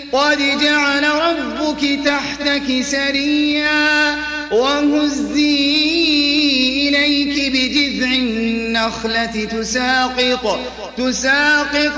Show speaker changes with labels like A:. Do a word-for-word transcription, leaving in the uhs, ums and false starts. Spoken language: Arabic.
A: قد جعل ربك تحتك سريا وهزي إليك بجذع النخلة تساقط تساقط